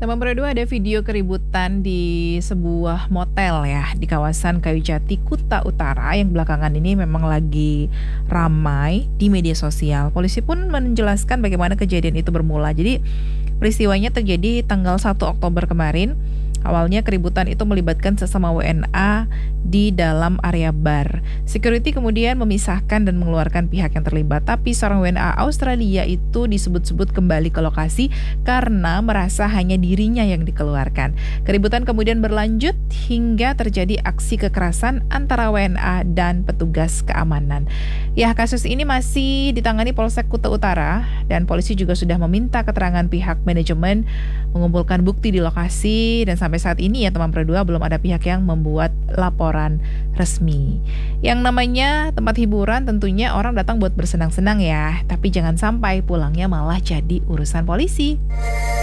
Teman Dua ada video keributan di sebuah motel ya di kawasan Kayujati, Kuta Utara yang belakangan ini memang lagi ramai di media sosial. Polisi pun menjelaskan bagaimana kejadian itu bermula. Jadi peristiwanya terjadi tanggal 1 Oktober kemarin. Awalnya keributan itu melibatkan sesama WNA di dalam area bar. Security kemudian memisahkan dan mengeluarkan pihak yang terlibat. Tapi seorang WNA Australia itu disebut-sebut kembali ke lokasi karena merasa hanya dirinya yang dikeluarkan. Keributan kemudian berlanjut hingga terjadi aksi kekerasan antara WNA dan petugas keamanan. Ya, kasus ini masih ditangani Polsek Kuta Utara dan polisi juga sudah meminta keterangan pihak manajemen, mengumpulkan bukti di lokasi, dan sampai saat ini ya teman Dua belum ada pihak yang membuat laporan resmi. Yang namanya tempat hiburan tentunya orang datang buat bersenang-senang ya, tapi jangan sampai pulangnya malah jadi urusan polisi.